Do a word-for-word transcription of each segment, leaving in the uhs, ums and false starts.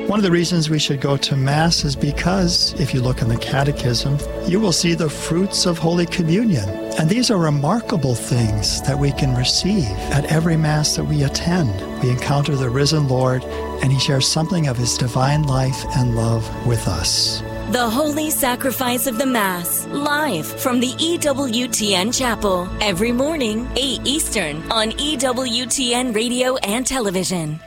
One of the reasons we should go to Mass is because, if you look in the Catechism, you will see the fruits of Holy Communion. And these are remarkable things that we can receive at every Mass that we attend. We encounter the risen Lord, and He shares something of His divine life and love with us. The Holy Sacrifice of the Mass, live from the E W T N Chapel, every morning, eight Eastern, on E W T N Radio and Television.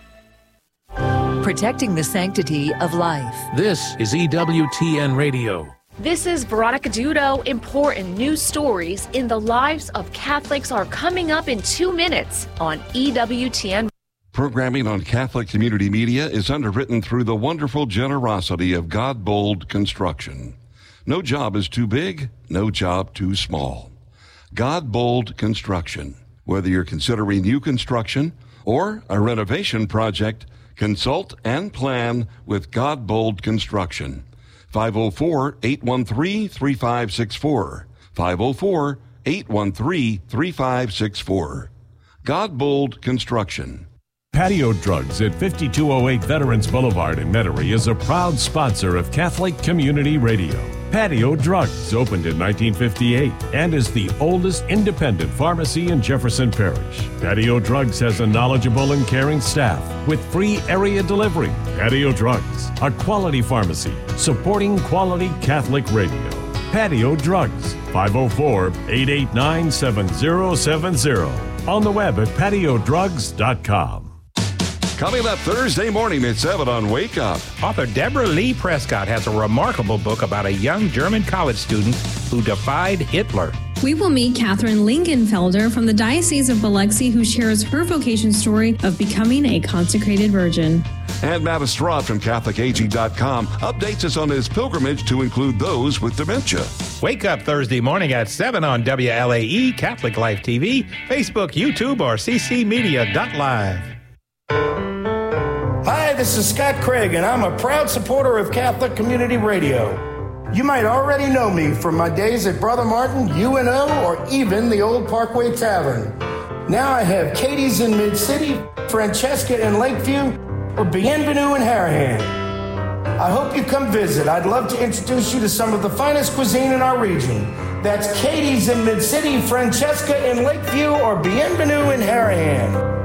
Protecting the sanctity of life. This is E W T N Radio. This is Veronica Dudo. Important news stories in the lives of Catholics are coming up in two minutes on E W T N. Programming on Catholic Community Media is underwritten through the wonderful generosity of Godbold Construction. No job is too big, no job too small. Godbold Construction. Whether you're considering new construction or a renovation project, consult and plan with Godbold Construction. five oh four, eight one three, three five six four. five oh four, eight one three, three five six four. Godbold Construction. Patio Drugs at fifty-two oh eight Veterans Boulevard in Metairie is a proud sponsor of Catholic Community Radio. Patio Drugs opened in nineteen fifty-eight and is the oldest independent pharmacy in Jefferson Parish. Patio Drugs has a knowledgeable and caring staff with free area delivery. Patio Drugs, a quality pharmacy supporting quality Catholic radio. Patio Drugs, five oh four, eight eight nine, seven oh seven oh. On the web at patio drugs dot com. Coming up Thursday morning at seven on Wake Up. Author Deborah Lee Prescott has a remarkable book about a young German college student who defied Hitler. We will meet Catherine Lingenfelder from the Diocese of Biloxi, who shares her vocation story of becoming a consecrated virgin. And Matt Estrada from Catholic Aging dot com updates us on his pilgrimage to include those with dementia. Wake Up Thursday morning at seven on W L A E, Catholic Life T V, Facebook, YouTube, or c c media dot live. Hi, this is Scott Craig, and I'm a proud supporter of Catholic Community Radio. You might already know me from my days at Brother Martin, U N O, or even the Old Parkway Tavern. Now I have Katie's in Mid-City, Francesca in Lakeview, or Bienvenue in Harahan. I hope you come visit. I'd love to introduce you to some of the finest cuisine in our region. That's Katie's in Mid-City, Francesca in Lakeview, or Bienvenue in Harahan.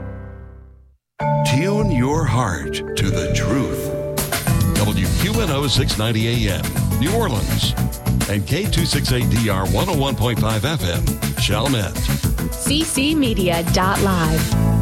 Tune your heart to the truth. W Q N O six ninety A M, New Orleans, and K two sixty-eight D R one oh one point five F M, Chalmette. c c media dot live.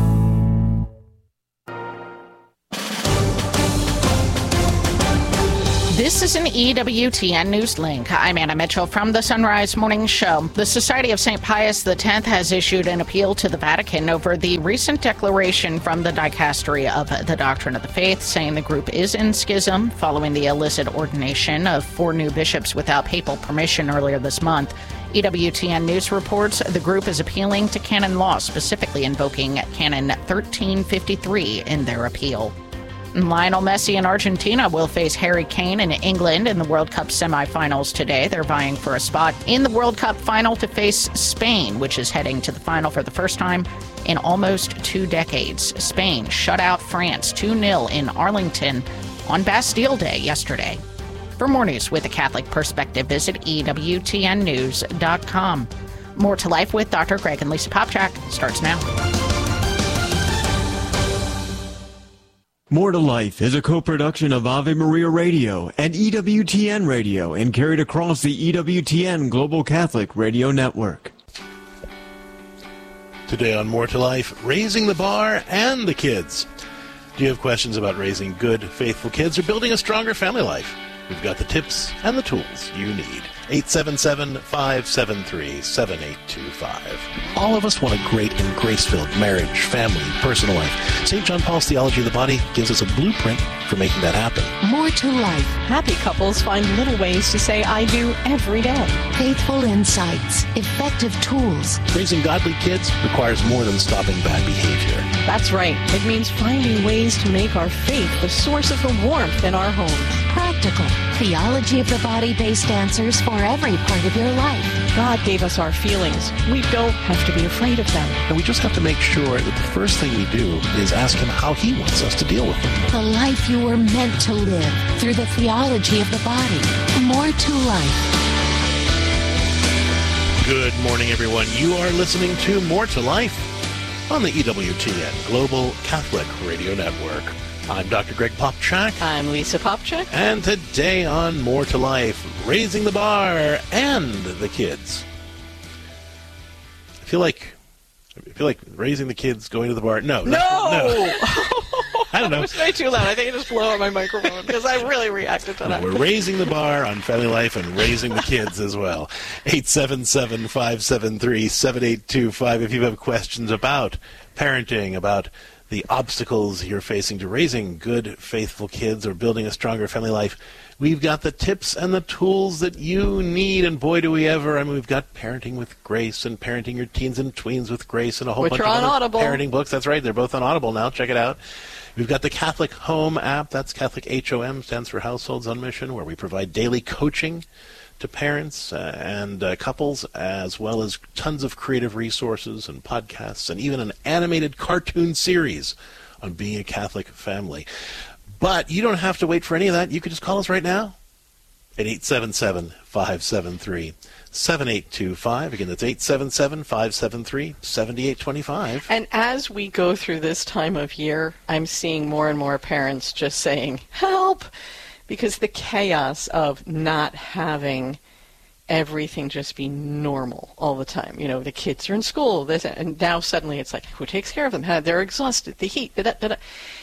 This is an E W T N News Link. I'm Anna Mitchell from the Sunrise Morning Show. The Society of Saint Pius X has issued an appeal to the Vatican over the recent declaration from the Dicastery of the Doctrine of the Faith, saying the group is in schism following the illicit ordination of four new bishops without papal permission earlier this month. E W T N News reports the group is appealing to canon law, specifically invoking Canon thirteen fifty-three in their appeal. Lionel Messi in Argentina will face Harry Kane in England in the World Cup semifinals today. They're vying for a spot in the World Cup final to face Spain, which is heading to the final for the first time in almost two decades. Spain shut out France two nil in Arlington on Bastille Day yesterday. For more news with a Catholic perspective, visit E W T N news dot com. More to Life with Doctor Greg and Lisa Popchak starts now. More to Life is a co-production of Ave Maria Radio and E W T N Radio and carried across the E W T N Global Catholic Radio Network. Today on More to Life, raising the bar and the kids. Do you have questions about raising good, faithful kids or building a stronger family life? We've got the tips and the tools you need. eight seven seven, five seven three, seven eight two five. All of us want a great and grace-filled marriage, family, personal life. Saint John Paul's Theology of the Body gives us a blueprint for making that happen. More to Life. Happy couples find little ways to say I do every day. Faithful insights. Effective tools. Raising godly kids requires more than stopping bad behavior. That's right. It means finding ways to make our faith the source of the warmth in our homes. Practical. Theology of the Body-based answers for every part of your life. God gave us our feelings. We don't have to be afraid of them. And we just have to make sure that the first thing we do is ask Him how He wants us to deal with them. The life you were meant to live through the theology of the body. More to life. Good morning, everyone. You are listening to More to Life on the E W T N Global Catholic Radio Network. I'm Doctor Greg Popchak. I'm Lisa Popchak. And today on More to Life, raising the bar and the kids. I feel like I feel like raising the kids, going to the bar. No. No! no. I don't know. It was way too loud. I think I just blew out my microphone because I really reacted to No, that. we're raising the bar on family life and raising the kids as well. eight seven seven, five seven three, seven eight two five if you have questions about parenting, about the obstacles you're facing to raising good, faithful kids or building a stronger family life. We've got the tips and the tools that you need, and boy, do we ever. I mean, we've got Parenting with Grace and Parenting Your Teens and Tweens with Grace and a whole Which bunch are of on other Audible. parenting books. That's right. They're both on Audible now. Check it out. We've got the Catholic Home app. That's Catholic H O M, stands for Households on Mission, where we provide daily coaching to parents uh, and uh, couples, as well as tons of creative resources and podcasts, and even an animated cartoon series on being a Catholic family. But you don't have to wait for any of that. You can just call us right now at eight seven seven, five seven three, seven eight two five. Again, that's eight seven seven, five seven three, seven eight two five. And as we go through this time of year, I'm seeing more and more parents just saying, help, because the chaos of not having everything just be normal all the time. You know, the kids are in school, this, and now suddenly it's like, who takes care of them? They're exhausted, the heat, da, da, da, da.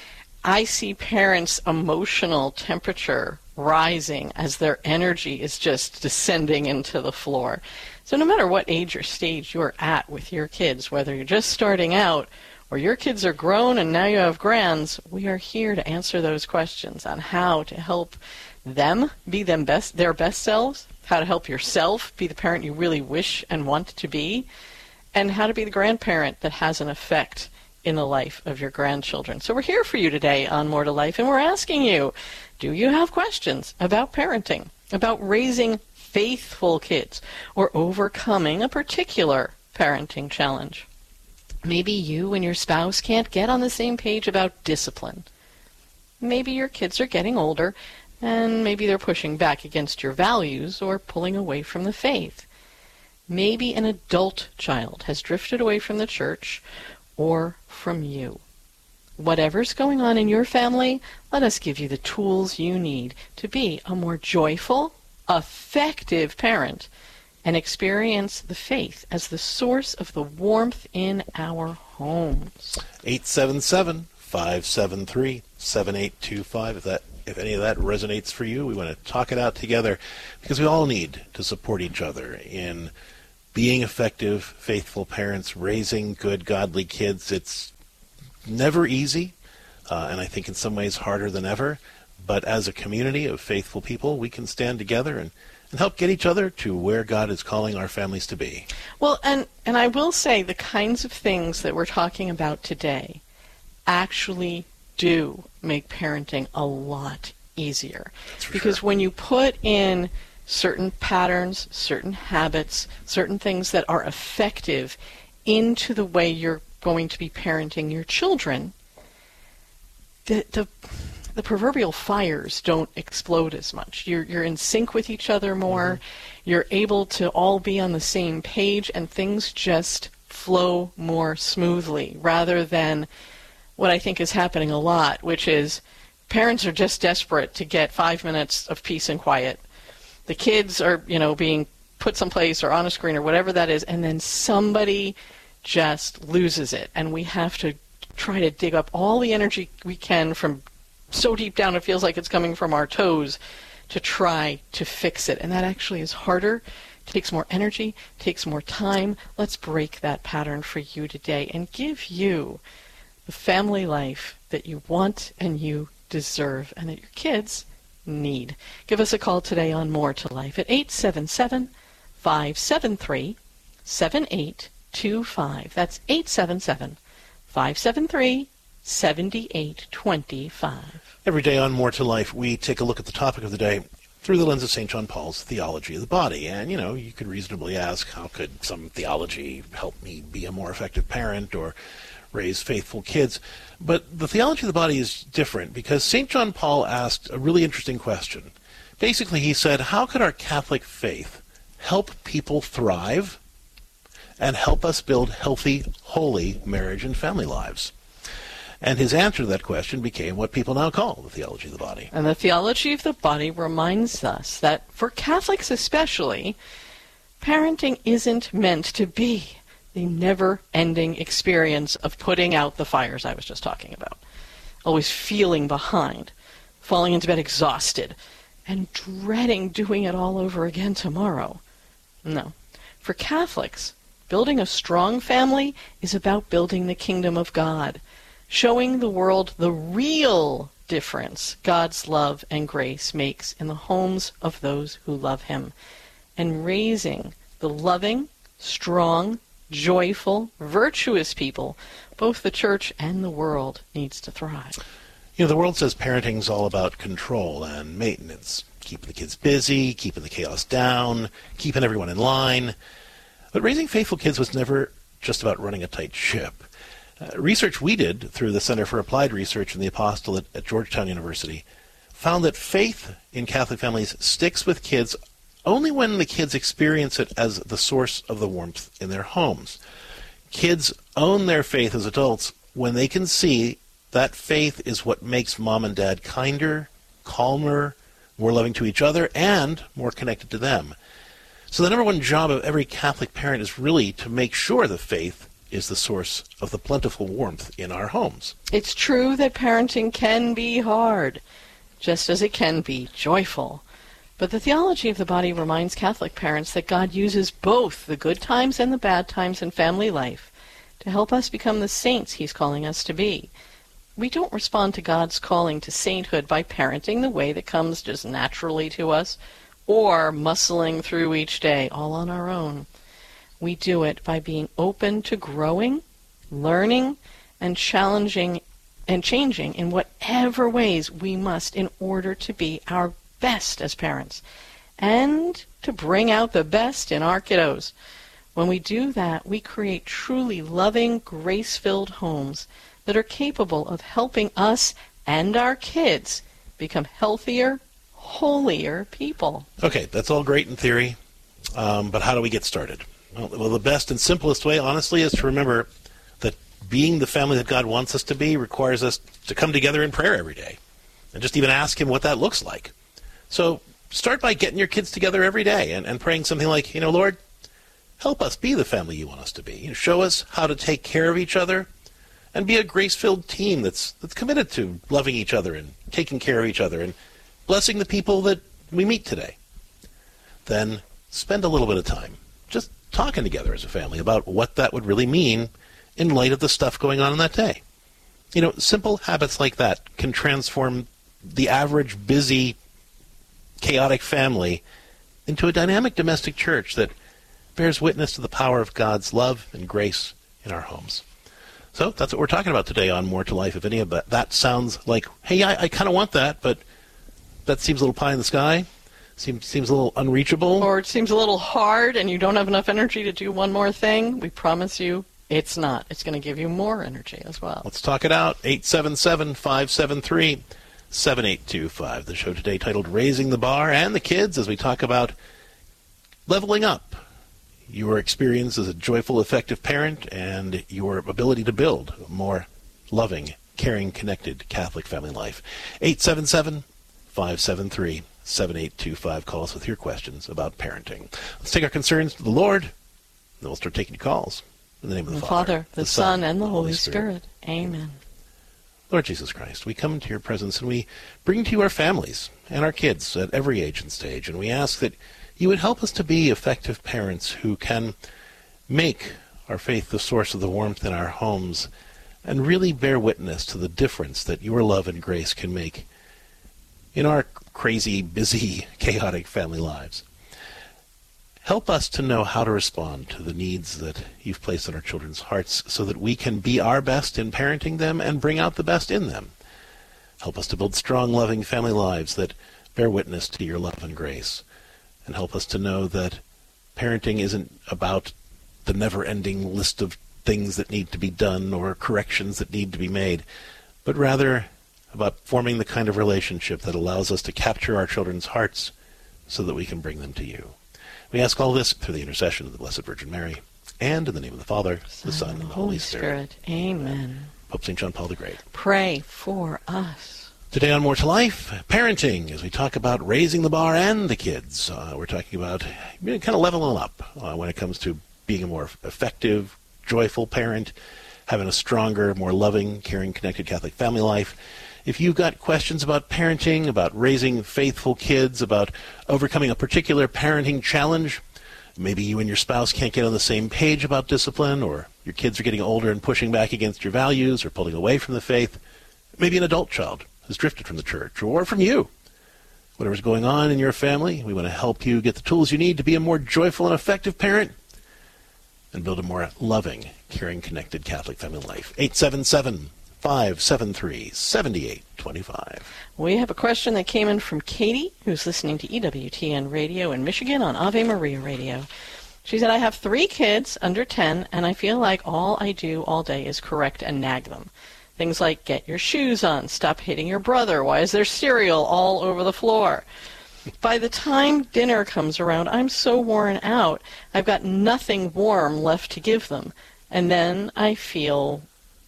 I see parents' emotional temperature rising as their energy is just descending into the floor. So no matter what age or stage you're at with your kids, whether you're just starting out or your kids are grown and now you have grands, we are here to answer those questions on how to help them be them best, their best selves, how to help yourself be the parent you really wish and want to be, and how to be the grandparent that has an effect in the life of your grandchildren. So we're here for you today on More to Life, and we're asking you, do you have questions about parenting, about raising faithful kids, or overcoming a particular parenting challenge? Maybe you and your spouse can't get on the same page about discipline. Maybe your kids are getting older, and maybe they're pushing back against your values or pulling away from the faith. Maybe an adult child has drifted away from the church or from you. Whatever's going on in your family, let us give you the tools you need to be a more joyful, effective parent and experience the faith as the source of the warmth in our homes. eight seven seven, five seven three, seven eight two five. If that if any of that resonates for you, we want to talk it out together, because we all need to support each other in being effective, faithful parents, raising good, godly kids. It's never easy, uh, and I think in some ways harder than ever. But as a community of faithful people, we can stand together and, and help get each other to where God is calling our families to be. Well, and, and I will say the kinds of things that we're talking about today actually do make parenting a lot easier. Because sure. when you put in certain patterns, certain habits, certain things that are effective into the way you're going to be parenting your children, the the, the proverbial fires don't explode as much. You're you're in sync with each other more. Mm-hmm. You're able to all be on the same page, and things just flow more smoothly, rather than what I think is happening a lot, which is parents are just desperate to get five minutes of peace and quiet. The kids are, you know, being put someplace or on a screen or whatever that is, and then somebody just loses it. And we have to try to dig up all the energy we can from so deep down it feels like it's coming from our toes to try to fix it. And that actually is harder, takes more energy, takes more time. Let's break that pattern for you today and give you the family life that you want and you deserve and that your kids need. Give us a call today on More to Life at eight seven seven, five seven three, seven eight two five. That's eight seven seven, five seven three, seven eight two five. Every day on More to Life, we take a look at the topic of the day through the lens of Saint John Paul's theology of the body. And, you know, you could reasonably ask, how could some theology help me be a more effective parent or raise faithful kids. But the theology of the body is different because Saint John Paul asked a really interesting question. Basically, he said, how could our Catholic faith help people thrive and help us build healthy, holy marriage and family lives? And his answer to that question became what people now call the theology of the body. And the theology of the body reminds us that for Catholics especially, parenting isn't meant to be the never-ending experience of putting out the fires I was just talking about, always feeling behind, falling into bed exhausted, and dreading doing it all over again tomorrow. No. For Catholics, building a strong family is about building the kingdom of God, showing the world the real difference God's love and grace makes in the homes of those who love him, and raising the loving, strong, joyful, virtuous people both the church and the world needs to thrive. You know, the world says parenting's all about control and maintenance, keeping the kids busy, keeping the chaos down, keeping everyone in line. But raising faithful kids was never just about running a tight ship. Uh, research we did through the Center for Applied Research and the Apostolate at Georgetown University found that faith in Catholic families sticks with kids only when the kids experience it as the source of the warmth in their homes. Kids own their faith as adults when they can see that faith is what makes mom and dad kinder, calmer, more loving to each other, and more connected to them. So the number one job of every Catholic parent is really to make sure the faith is the source of the plentiful warmth in our homes. It's true that parenting can be hard, just as it can be joyful. But the theology of the body reminds Catholic parents that God uses both the good times and the bad times in family life to help us become the saints he's calling us to be. We don't respond to God's calling to sainthood by parenting the way that comes just naturally to us or muscling through each day all on our own. We do it by being open to growing, learning, and challenging and changing in whatever ways we must in order to be our best as parents and to bring out the best in our kiddos. When we do that, we create truly loving, grace-filled homes that are capable of helping us and our kids become healthier, holier people. Okay, that's all great in theory, um, but how do we get started? Well, well, the best and simplest way, honestly, is to remember that being the family that God wants us to be requires us to come together in prayer every day and just even ask him what that looks like. So start by getting your kids together every day and, and praying something like, you know, Lord, help us be the family you want us to be. You know, show us how to take care of each other and be a grace-filled team that's that's committed to loving each other and taking care of each other and blessing the people that we meet today. Then spend a little bit of time just talking together as a family about what that would really mean in light of the stuff going on in that day. You know, simple habits like that can transform the average, busy, chaotic family into a dynamic domestic church that bears witness to the power of God's love and grace in our homes. So that's what we're talking about today on More to Life. If any of that, that sounds like, hey, I, I kind of want that, but that seems a little pie in the sky, seems seems a little unreachable. Or it seems a little hard and you don't have enough energy to do one more thing, we promise you it's not. It's going to give you more energy as well. Let's talk it out. eight seven seven, five seven three, seven eight two five. The show today titled Raising the Bar and the Kids, as we talk about leveling up your experience as a joyful, effective parent and your ability to build a more loving, caring, connected Catholic family life. eight seven seven, five seven three, seven eight two five. Call us with your questions about parenting. Let's take our concerns to the Lord, and then we'll start taking calls. In the name of the, the Father, Father, the, the Son, and the Holy Spirit. Spirit. Amen. Lord Jesus Christ, we come into your presence and we bring to you our families and our kids at every age and stage, and we ask that you would help us to be effective parents who can make our faith the source of the warmth in our homes and really bear witness to the difference that your love and grace can make in our crazy, busy, chaotic family lives. Help us to know how to respond to the needs that you've placed in our children's hearts so that we can be our best in parenting them and bring out the best in them. Help us to build strong, loving family lives that bear witness to your love and grace. And help us to know that parenting isn't about the never-ending list of things that need to be done or corrections that need to be made, but rather about forming the kind of relationship that allows us to capture our children's hearts so that we can bring them to you. We ask all this through the intercession of the Blessed Virgin Mary, and in the name of the Father, the Son, and the Holy Spirit. Spirit. Amen. Pope Saint John Paul the Great. Pray for us. Today on More to Life, parenting, as we talk about raising the bar and the kids. Uh, we're talking about kind of leveling up uh, when it comes to being a more effective, joyful parent, having a stronger, more loving, caring, connected Catholic family life. If you've got questions about parenting, about raising faithful kids, about overcoming a particular parenting challenge, maybe you and your spouse can't get on the same page about discipline, or your kids are getting older and pushing back against your values or pulling away from the faith. Maybe an adult child has drifted from the church, or from you. Whatever's going on in your family, we want to help you get the tools you need to be a more joyful and effective parent and build a more loving, caring, connected Catholic family life. eight seven seven, five seven three, seven eight two five. We have a question that came in from Katie, who's listening to E W T N Radio in Michigan on Ave Maria Radio. She said, I have three kids under ten, and I feel like all I do all day is correct and nag them. Things like, get your shoes on, stop hitting your brother, why is there cereal all over the floor? By the time dinner comes around, I'm so worn out, I've got nothing warm left to give them. And then I feel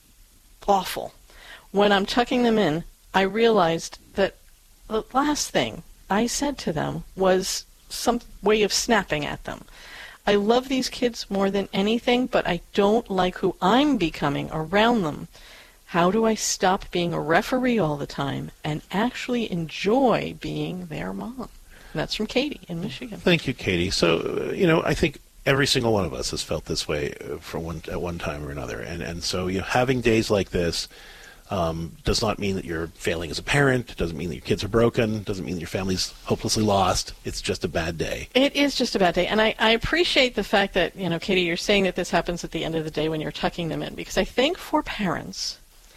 awful. When I'm tucking them in, I realized that the last thing I said to them was some way of snapping at them. I love these kids more than anything, but I don't like who I'm becoming around them. How do I stop being a referee all the time and actually enjoy being their mom? And that's from Katie in Michigan. Thank you, Katie. So, uh, you know, I think every single one of us has felt this way uh, for one, at one time or another. And, and so, you know, having days like this um, does not mean that you're failing as a parent. It doesn't mean that your kids are broken. It doesn't mean that your family's hopelessly lost. It's just a bad day. It is just a bad day. And I, I appreciate the fact that, you know, Katie, you're saying that this happens at the end of the day when you're tucking them in. Because I think for parents,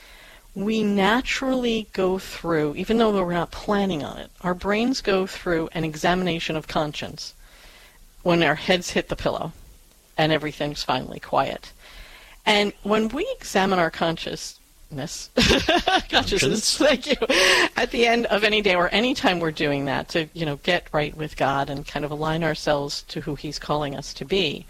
we naturally go through, even though we're not planning on it, our brains go through an examination of conscience when our heads hit the pillow and everything's finally quiet. And when we examine our consciousness, consciousness, thank you, at the end of any day or any time we're doing that to, you know, get right with God and kind of align ourselves to who He's calling us to be,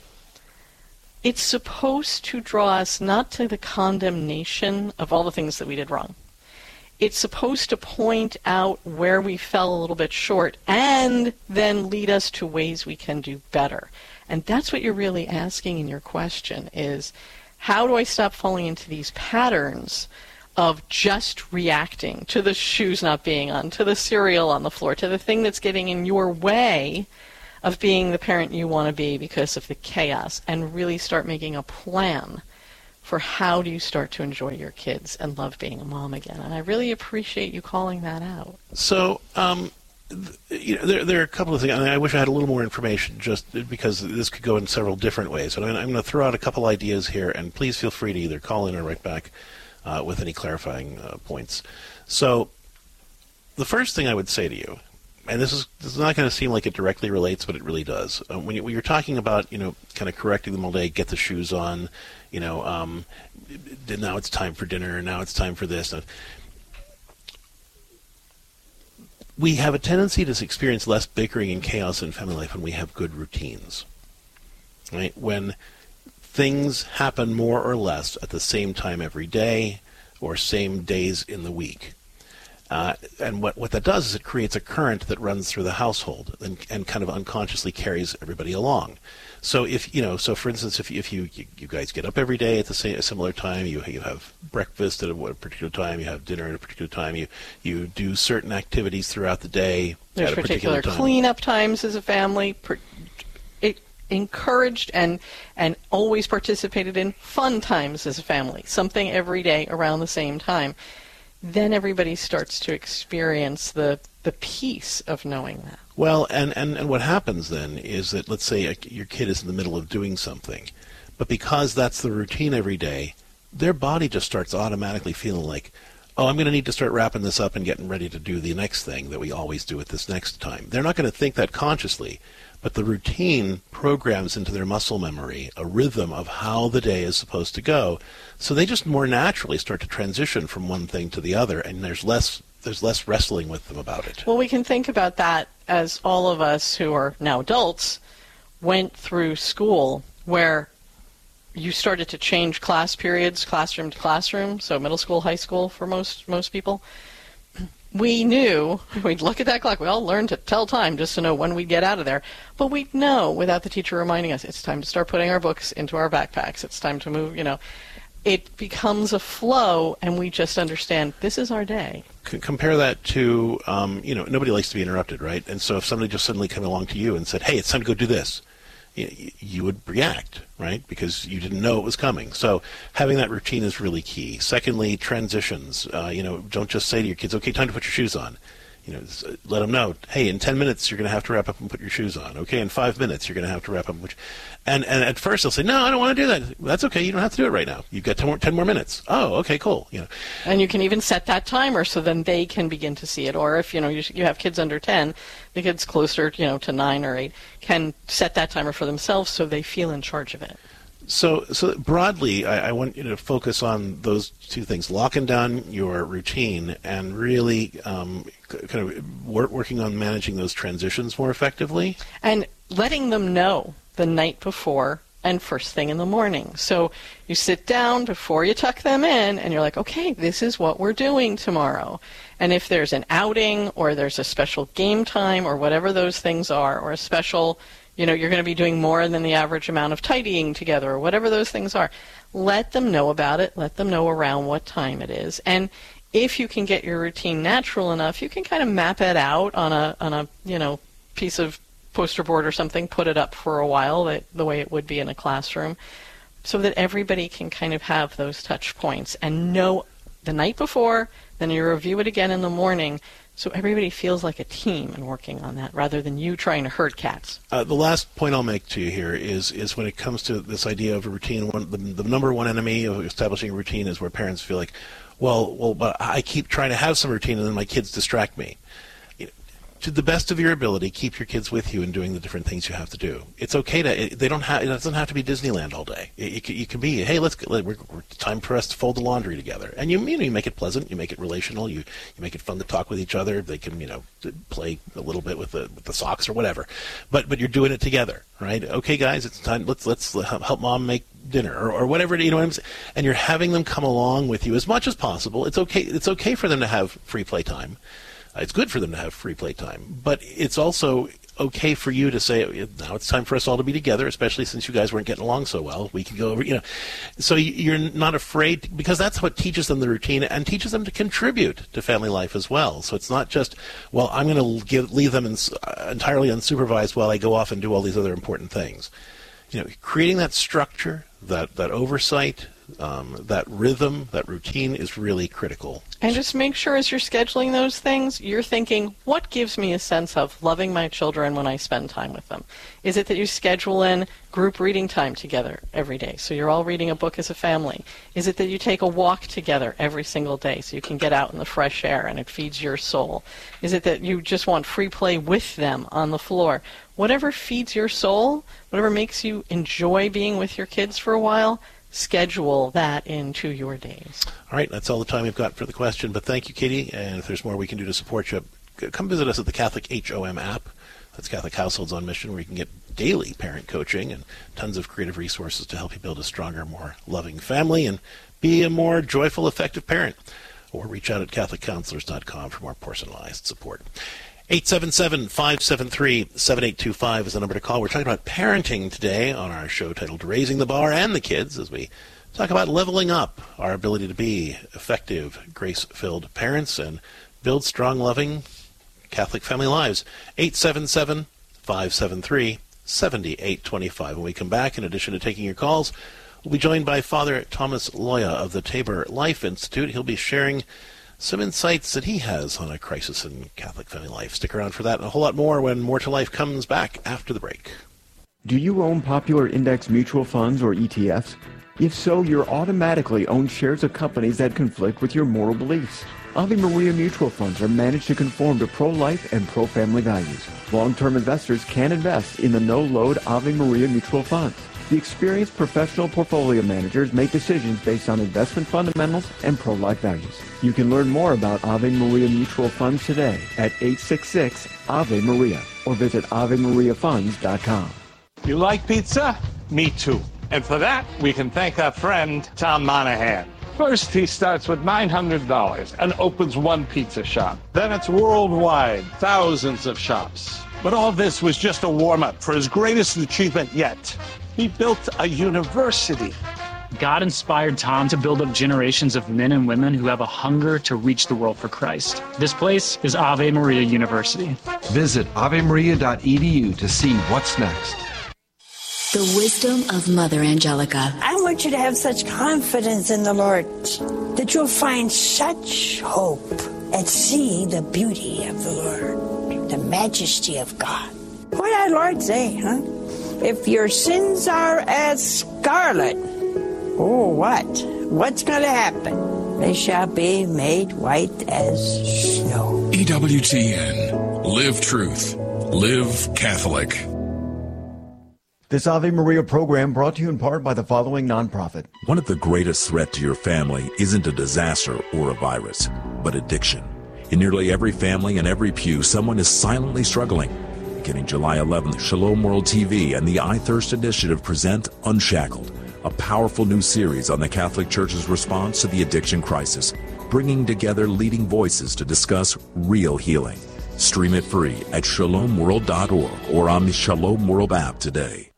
it's supposed to draw us not to the condemnation of all the things that we did wrong. It's supposed to point out where we fell a little bit short and then lead us to ways we can do better. And that's what you're really asking in your question is, how do I stop falling into these patterns of just reacting to the shoes not being on, to the cereal on the floor, to the thing that's getting in your way of being the parent you want to be because of the chaos, and really start making a plan for how do you start to enjoy your kids and love being a mom again. And I really appreciate you calling that out. So, um, th- you know, there, there are a couple of things. I mean, I wish I had a little more information, just because this could go in several different ways. And I'm, I'm going to throw out a couple ideas here, and please feel free to either call in or write back uh, with any clarifying uh, points. So, the first thing I would say to you, and this is, this is not going to seem like it directly relates, but it really does. Um, when, you, when you're talking about, you know, kind of correcting them all day, get the shoes on, you know, um, now it's time for dinner, now it's time for this. We have a tendency to experience less bickering and chaos in family life when we have good routines, right? When things happen more or less at the same time every day or same days in the week. Uh, and what, what that does is it creates a current that runs through the household and, and kind of unconsciously carries everybody along. So if, you know, so for instance, if, if you, you, you guys get up every day at the same, a similar time, you, you have breakfast at a, a particular time, you have dinner at a particular time, you, you do certain activities throughout the day There's at a particular, particular time. cleanup times as a family, per, it encouraged and, and always participated in fun times as a family, something every day around the same time. Then everybody starts to experience the the peace of knowing that. Well, and, and, and what happens then is that, let's say a, your kid is in the middle of doing something, but because that's the routine every day, their body just starts automatically feeling like, oh, I'm going to need to start wrapping this up and getting ready to do the next thing that we always do at this next time. They're not going to think that consciously, but the routine programs into their muscle memory a rhythm of how the day is supposed to go. So they just more naturally start to transition from one thing to the other, and there's less there's less wrestling with them about it. Well, we can think about that as all of us who are now adults went through school where you started to change class periods, classroom to classroom, so middle school, high school for most most people. We knew, we'd look at that clock, we all learned to tell time just to know when we'd get out of there, but we'd know without the teacher reminding us, it's time to start putting our books into our backpacks, it's time to move, you know. It becomes a flow, and we just understand this is our day. C- compare that to, um, you know, nobody likes to be interrupted, right? And so if somebody just suddenly came along to you and said, hey, it's time to go do this, you, you would react, right? Because you didn't know it was coming. So having that routine is really key. Secondly, transitions. Uh, you know, don't just say to your kids, okay, time to put your shoes on. You know, let them know, hey, in ten minutes you're going to have to wrap up and put your shoes on. Okay, in five minutes you're going to have to wrap up and put your... And, and at first they'll say, no, I don't want to do that. That's okay, you don't have to do it right now. You've got ten more, ten more minutes. Oh, okay, cool. You know. And you can even set that timer so then they can begin to see it. Or if, you know, you, you have kids under ten, the kids closer, you know, to nine or eight can set that timer for themselves so they feel in charge of it. So, so broadly, I, I want you to focus on those two things: locking down your routine and really um, kind of work, working on managing those transitions more effectively. And letting them know the night before and first thing in the morning. So you sit down before you tuck them in, and you're like, okay, this is what we're doing tomorrow. And if there's an outing or there's a special game time or whatever those things are, or a special, you know, you're going to be doing more than the average amount of tidying together or whatever those things are, let them know about it. Let them know around what time it is. And if you can get your routine natural enough, you can kind of map it out on a, on a you know, piece of poster board or something, put it up for a while that, the way it would be in a classroom, so that everybody can kind of have those touch points and know the night before, then you review it again in the morning, so everybody feels like a team and working on that rather than you trying to herd cats. Uh, the last point I'll make to you here is is when it comes to this idea of a routine, one, the, the number one enemy of establishing a routine is where parents feel like, well, well, but I keep trying to have some routine and then my kids distract me. To the best of your ability, keep your kids with you in doing the different things you have to do. It's okay to. It, they don't have. It doesn't have to be Disneyland all day. It, it, it can be, hey, let's. Let, we're, we're time for us to fold the laundry together, and you, you know, you make it pleasant. You make it relational. You you make it fun to talk with each other. They can, you know, play a little bit with the with the socks or whatever, but but you're doing it together, right? Okay, guys, it's time. Let's let's help mom make dinner or, or whatever. You know what I'm saying? And you're having them come along with you as much as possible. It's okay. It's okay for them to have free play time. It's good for them to have free play time, but it's also okay for you to say, now it's time for us all to be together, especially since you guys weren't getting along so well. We can go over, you know. So you're not afraid, because that's what teaches them the routine and teaches them to contribute to family life as well. So it's not just, well, I'm going to give, leave them in, uh, entirely unsupervised while I go off and do all these other important things. You know, creating that structure, that, that oversight, Um, that rhythm, that routine is really critical. And just make sure as you're scheduling those things, you're thinking, what gives me a sense of loving my children when I spend time with them? Is it that you schedule in group reading time together every day, so you're all reading a book as a family? Is it that you take a walk together every single day so you can get out in the fresh air and it feeds your soul? Is it that you just want free play with them on the floor? Whatever feeds your soul, whatever makes you enjoy being with your kids for a while, schedule that into your days. All right, that's all the time we've got for the question, but thank you, Katie, and if there's more we can do to support you, come visit us at the Catholic H O M app. That's Catholic Households on Mission, where you can get daily parent coaching and tons of creative resources to help you build a stronger, more loving family and be a more joyful, effective parent. Or reach out at catholic counselors dot com for more personalized support. eight seven seven, five seven three, seven eight two five is the number to call. We're talking about parenting today on our show titled Raising the Bar and the Kids, as we talk about leveling up our ability to be effective, grace-filled parents and build strong, loving Catholic family lives. eight seven seven, five seven three, seven eight two five. When we come back, in addition to taking your calls, we'll be joined by Father Thomas Loya of the Tabor Life Institute. He'll be sharing some insights that he has on a crisis in Catholic family life. Stick around for that and a whole lot more when More to Life comes back after the break. Do you own popular index mutual funds or E T Fs? If so, you're automatically own shares of companies that conflict with your moral beliefs. Ave Maria mutual funds are managed to conform to pro-life and pro-family values. Long-term investors can invest in the no-load Ave Maria mutual funds. The experienced professional portfolio managers make decisions based on investment fundamentals and pro-life values. You can learn more about Ave Maria mutual funds today at eight six six Ave Maria or visit ave maria funds dot com. You like pizza? Me too. And for that, we can thank our friend Tom Monahan. First, he starts with nine hundred dollars and opens one pizza shop. Then it's worldwide, thousands of shops. But all this was just a warm-up for his greatest achievement yet. He built a university. God inspired Tom to build up generations of men and women who have a hunger to reach the world for Christ. This place is Ave Maria University. Visit ave maria dot e d u to see what's next. The wisdom of Mother Angelica. I want you to have such confidence in the Lord that you'll find such hope and see the beauty of the Lord, the majesty of God. What did our Lord say, huh? If your sins are as scarlet, oh, what? What's going to happen? They shall be made white as snow. E W T N. Live truth. Live Catholic. This Ave Maria program brought to you in part by the following nonprofit. One of the greatest threats to your family isn't a disaster or a virus, but addiction. In nearly every family and every pew, someone is silently struggling. Beginning July eleventh, Shalom World T V and the I Thirst Initiative present Unshackled, a powerful new series on the Catholic Church's response to the addiction crisis, bringing together leading voices to discuss real healing. Stream it free at shalom world dot org or on the Shalom World app today.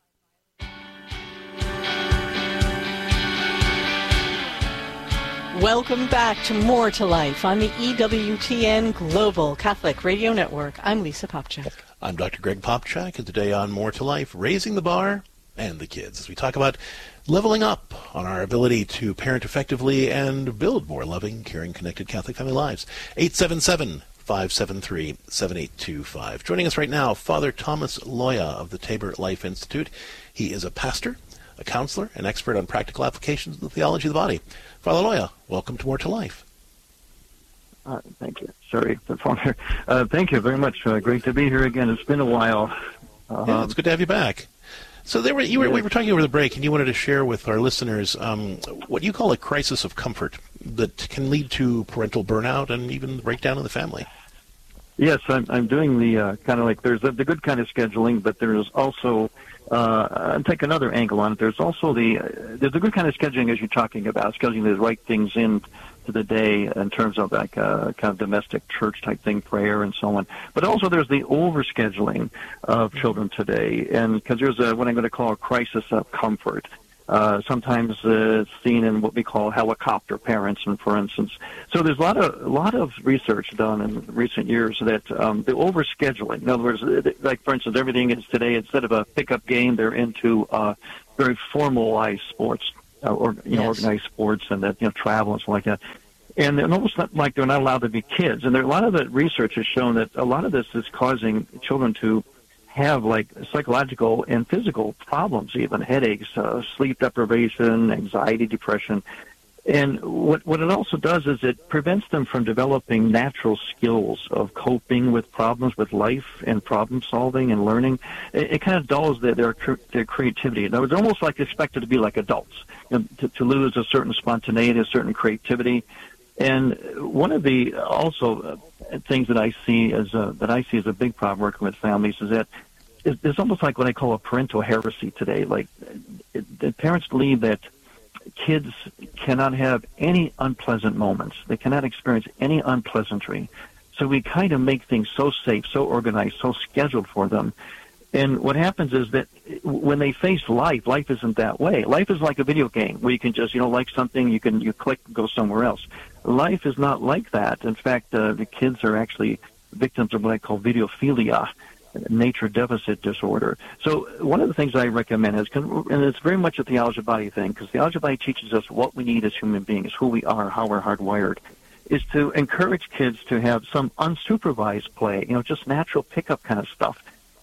Welcome back to More to Life on the E W T N Global Catholic Radio Network. I'm Lisa Popchak. I'm Doctor Greg Popchak, and today on More to Life, raising the bar and the kids, as we talk about leveling up on our ability to parent effectively and build more loving, caring, connected Catholic family lives. eight seven seven, five seven three, seven eight two five. Joining us right now, Father Thomas Loya of the Tabor Life Institute. He is a pastor, a counselor, an expert on practical applications of the theology of the body. Father Loya, welcome to More to Life. Uh, thank you. Sorry, the phone here. Uh, thank you very much. Uh, great to be here again. It's been a while. Uh, yeah, it's good to have you back. So there were, you were, yeah. we were talking over the break, and you wanted to share with our listeners um, what you call a crisis of comfort that can lead to parental burnout and even the breakdown of the family. Yes, I'm, I'm doing the uh, kind of like there's the, the good kind of scheduling, but there's also uh, I'll take another angle on it. There's also the uh, there's the good kind of scheduling as you're talking about, scheduling the right things in to the day in terms of like uh, kind of domestic church type thing, prayer and so on. But also there's the overscheduling of children today, and because there's a, what I'm going to call a crisis of comfort. Uh, sometimes uh, it's seen in what we call helicopter parents, and for instance. So there's a lot of a lot of research done in recent years that um, the overscheduling. In other words, like for instance, everything is today instead of a pickup game, they're into uh, very formalized sports, uh, or you know, yes. organized sports, and that you know, travel and stuff like that. And they're almost not like they're not allowed to be kids. And there, a lot of the research has shown that a lot of this is causing children to have like psychological and physical problems, even headaches, uh, sleep deprivation, anxiety, depression. And what what it also does is it prevents them from developing natural skills of coping with problems, with life and problem solving and learning. It, it kind of dulls their, their their creativity. In other words, almost like expected to be like adults, you know, to, to lose a certain spontaneity, a certain creativity. And one of the also uh, things that I see as a, that I see as a big problem working with families is that it's almost like what I call a parental heresy today. Like it, the parents believe that kids cannot have any unpleasant moments. They cannot experience any unpleasantry. So we kind of make things so safe, so organized, so scheduled for them. And what happens is that when they face life, life isn't that way. Life is like a video game where you can just, you know, like something, you can you click and go somewhere else. Life is not like that. In fact, uh, the kids are actually victims of what I call videophilia, nature deficit disorder. So one of the things I recommend is, and it's very much a theology of body thing, because theology of body teaches us what we need as human beings, who we are, how we're hardwired, is to encourage kids to have some unsupervised play, you know, just natural pickup kind of stuff.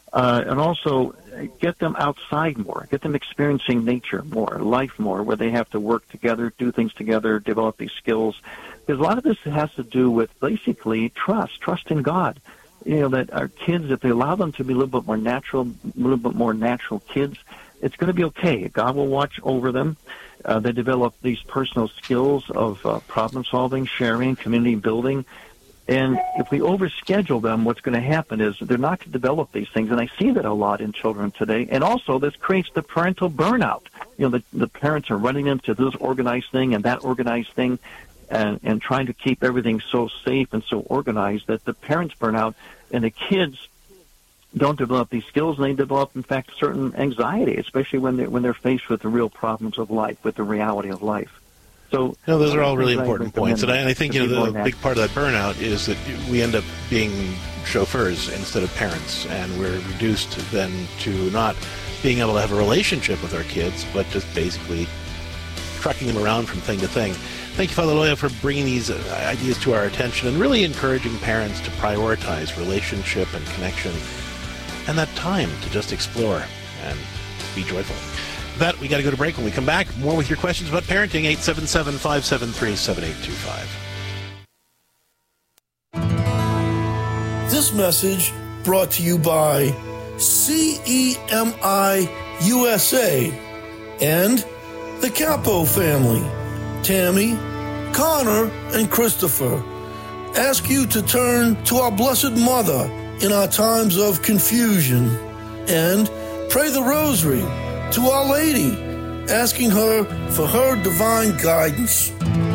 Uh, and also get them outside more, get them experiencing nature more, life more, where they have to work together, do things together, develop these skills. Because a lot of this has to do with basically trust, trust in God. You know, that our kids, if they allow them to be a little bit more natural, a little bit more natural kids, it's going to be okay. God will watch over them. Uh, they develop these personal skills of uh, problem solving, sharing, community building. And if we overschedule them, what's going to happen is they're not going to develop these things. And I see that a lot in children today. And also, this creates the parental burnout. You know, the, the parents are running into this organized thing and that organized thing and, and trying to keep everything so safe and so organized that the parents burn out and the kids don't develop these skills, and they develop, in fact, certain anxiety, especially when they're, when they're faced with the real problems of life, with the reality of life. So, you know, those are all really important points, and I, and I think, you know, the big part of that burnout is that we end up being chauffeurs instead of parents, and we're reduced then to not being able to have a relationship with our kids, but just basically trucking them around from thing to thing. Thank you, Father Loya, for bringing these ideas to our attention and really encouraging parents to prioritize relationship and connection and that time to just explore and be joyful. With that, we got to go to break. When we come back, more with your questions about parenting. Eight seven seven, five seven three, seven eight two five. This message brought to you by C E M I U S A and the Capo family, Tammy, Connor, and Christopher. Ask you to turn to our Blessed Mother in our times of confusion and pray the rosary to Our Lady, asking her for her divine guidance.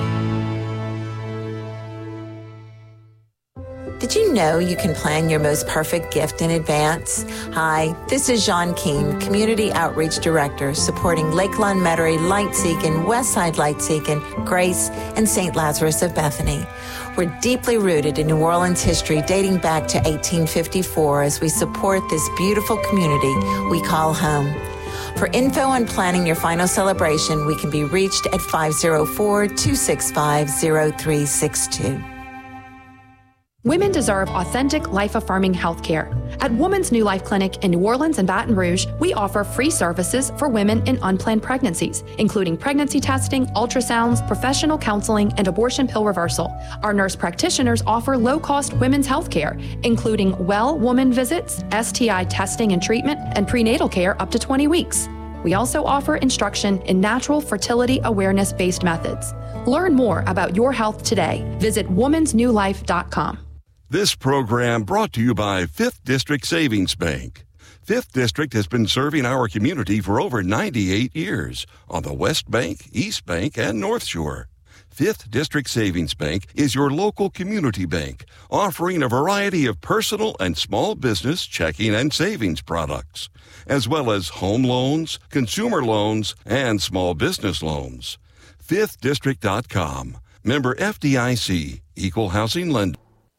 Did you know you can plan your most perfect gift in advance? Hi, this is Jean Keene, Community Outreach Director, supporting Lakeland, Metairie, Lightseekin, Westside Lightseekin, Grace, and Saint Lazarus of Bethany. We're deeply rooted in New Orleans history dating back to eighteen fifty-four as we support this beautiful community we call home. For info on planning your final celebration, we can be reached at five oh four, two six five, oh three six two. Women deserve authentic, life-affirming health care. At Woman's New Life Clinic in New Orleans and Baton Rouge, we offer free services for women in unplanned pregnancies, including pregnancy testing, ultrasounds, professional counseling, and abortion pill reversal. Our nurse practitioners offer low-cost women's health care, including well woman visits, S T I testing and treatment, and prenatal care up to twenty weeks. We also offer instruction in natural fertility awareness-based methods. Learn more about your health today. Visit womans new life dot com. This program brought to you by Fifth District Savings Bank. Fifth District has been serving our community for over ninety-eight years on the West Bank, East Bank, and North Shore. Fifth District Savings Bank is your local community bank, offering a variety of personal and small business checking and savings products, as well as home loans, consumer loans, and small business loans. fifth district dot com. Member F D I C, Equal Housing Lender.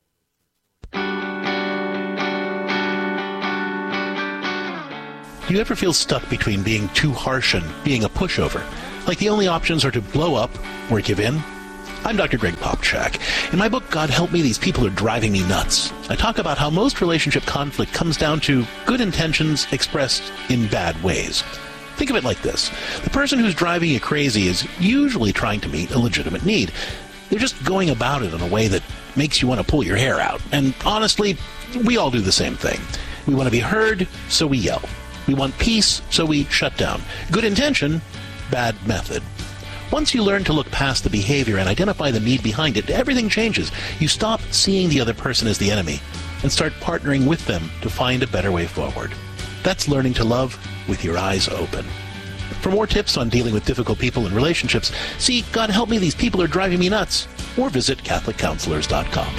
Do you ever feel stuck between being too harsh and being a pushover? Like the only options are to blow up or give in? I'm Doctor Greg Popchak. In my book, God Help Me, These People Are Driving Me Nuts, I talk about how most relationship conflict comes down to good intentions expressed in bad ways. Think of it like this. The person who's driving you crazy is usually trying to meet a legitimate need. They're just going about it in a way that makes you want to pull your hair out. And honestly, we all do the same thing. We want to be heard, so we yell. We want peace, so we shut down. Good intention, bad method. Once you learn to look past the behavior and identify the need behind it, everything changes. You stop seeing the other person as the enemy and start partnering with them to find a better way forward. That's learning to love with your eyes open. For more tips on dealing with difficult people and relationships, see God Help Me, These People Are Driving Me Nuts, or visit Catholic Counselors dot com.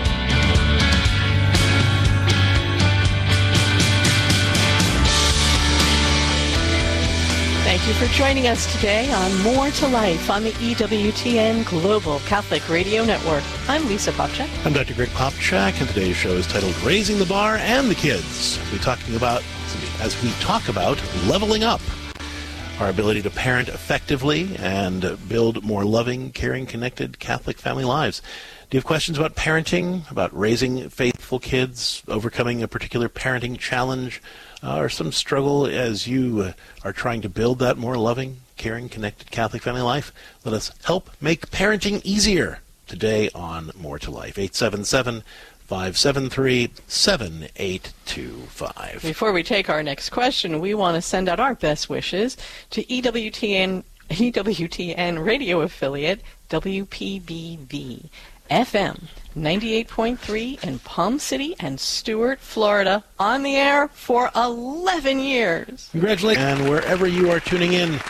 Thank you for joining us today on More to Life on the E W T N Global Catholic Radio Network. I'm Lisa Popchak. I'm Doctor Greg Popchak, and today's show is titled Raising the Bar and the Kids. We're talking about, as we talk about, leveling up. Our ability to parent effectively and build more loving, caring, connected Catholic family lives. Do you have questions about parenting, about raising faithful kids, overcoming a particular parenting challenge, uh, or some struggle as you uh, are trying to build that more loving, caring, connected Catholic family life? Let us help make parenting easier today on More to Life. eight seven seven, five seven three, seven eight two five. Before we take our next question, we want to send out our best wishes to E W T N, E W T N radio affiliate W P B V F M ninety-eight point three in Palm City and Stuart, Florida, on the air for eleven years. Congratulations. And wherever you are tuning in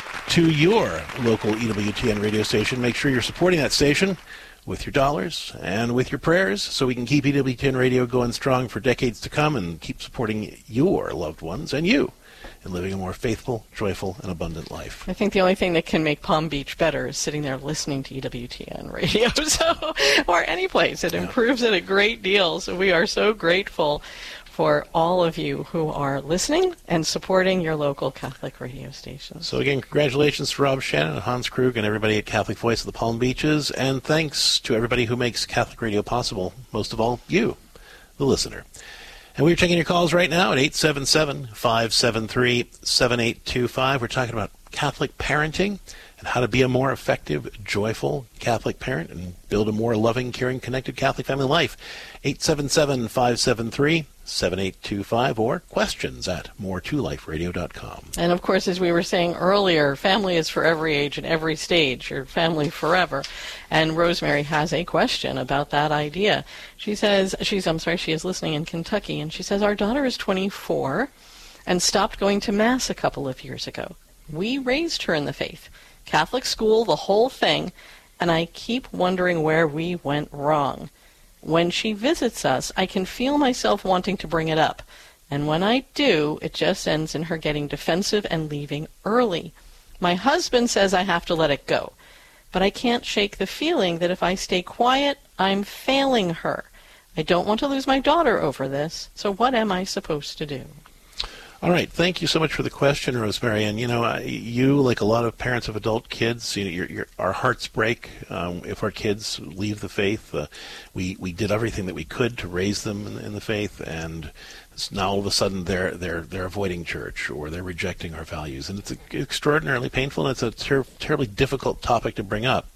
to your local E W T N radio station, make sure you're supporting that station with your dollars and with your prayers so we can keep E W T N radio going strong for decades to come and keep supporting your loved ones and you in living a more faithful, joyful, and abundant life. I think the only thing that can make Palm Beach better is sitting there listening to E W T N radio, so, or any place. It yeah. improves it a great deal, so we are so grateful for all of you who are listening and supporting your local Catholic radio stations. So again, congratulations to Rob Shannon and Hans Krug and everybody at Catholic Voice of the Palm Beaches, and thanks to everybody who makes Catholic radio possible, most of all, you, the listener. And we're taking your calls right now at eight seven seven, five seven three, seven eight two five. We're talking about Catholic parenting and how to be a more effective, joyful Catholic parent and build a more loving, caring, connected Catholic family life. eight seven seven, five seven three, seven eight two five or questions at more to life radio dot com. And of course, as we were saying earlier, family is for every age and every stage. Your family forever. And Rosemary has a question about that idea. She says, she's, I'm sorry, she is listening in Kentucky, and she says, our daughter is twenty-four and stopped going to Mass a couple of years ago. We raised her in the faith. Catholic school, the whole thing, and I keep wondering where we went wrong. When she visits us, I can feel myself wanting to bring it up, and when I do, it just ends in her getting defensive and leaving early. My husband says I have to let it go, but I can't shake the feeling that if I stay quiet, I'm failing her. I don't want to lose my daughter over this, so what am I supposed to do? All right. Thank you so much for the question, Rosemary. And, you know, you, like a lot of parents of adult kids, you know, you're, you're, our hearts break um, if our kids leave the faith. Uh, we, we did everything that we could to raise them in, in the faith, and now all of a sudden they're, they're, they're avoiding church or they're rejecting our values. And it's extraordinarily painful, and it's a ter- terribly difficult topic to bring up.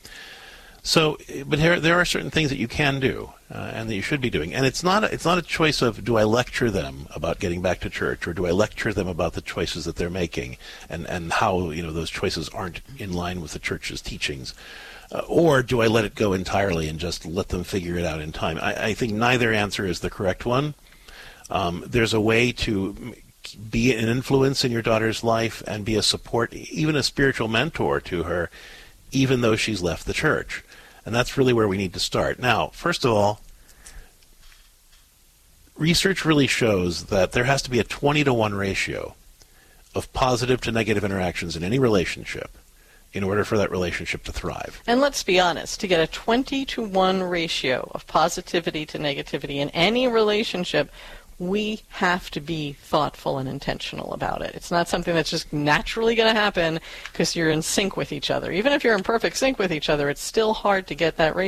So, but here, there are certain things that you can do uh, and that you should be doing. And it's not, a, it's not a choice of, do I lecture them about getting back to church, or do I lecture them about the choices that they're making and, and how, you know, those choices aren't in line with the church's teachings. Uh, or do I let it go entirely and just let them figure it out in time? I, I think neither answer is the correct one. Um, there's a way to be an influence in your daughter's life and be a support, even a spiritual mentor to her, even though she's left the church. And that's really where we need to start. Now, first of all, research really shows that there has to be a twenty to one ratio of positive to negative interactions in any relationship in order for that relationship to thrive. And let's be honest, to get a twenty to one ratio of positivity to negativity in any relationship, we have to be thoughtful and intentional about it. It's not something that's just naturally going to happen because you're in sync with each other. Even if you're in perfect sync with each other, it's still hard to get that ratio.